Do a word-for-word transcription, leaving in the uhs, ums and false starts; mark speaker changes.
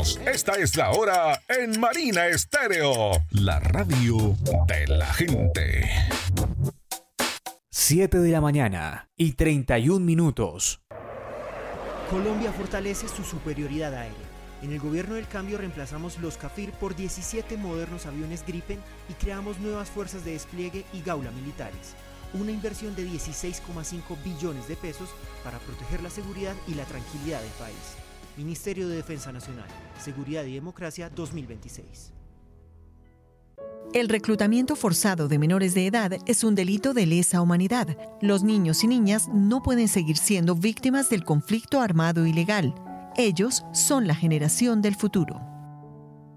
Speaker 1: Continuamos. Esta es la hora en Marina Estéreo, la radio de la gente.
Speaker 2: siete de la mañana y treinta y un minutos.
Speaker 3: Colombia fortalece su superioridad aérea. En el gobierno del cambio reemplazamos los CAFIR por diecisiete modernos aviones Gripen y creamos nuevas fuerzas de despliegue y gaula militares. Una inversión de dieciséis coma cinco billones de pesos para proteger la seguridad y la tranquilidad del país. Ministerio de Defensa Nacional, Seguridad y Democracia dos mil veintiséis.
Speaker 4: El reclutamiento forzado de menores de edad es un delito de lesa humanidad. Los niños y niñas no pueden seguir siendo víctimas del conflicto armado ilegal. Ellos son la generación del futuro.